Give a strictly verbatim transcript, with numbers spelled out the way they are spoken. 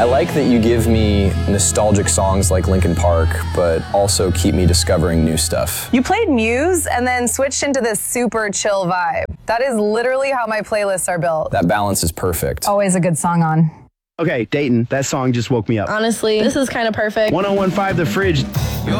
I like that you give me nostalgic songs like Linkin Park, but also keep me discovering new stuff. You played Muse and then switched into this super chill vibe. That is literally how my playlists are built. That balance is perfect. Always a good song on. Okay, Dayton, that song just woke me up. Honestly, this is kind of perfect. one oh one point five The Fridge.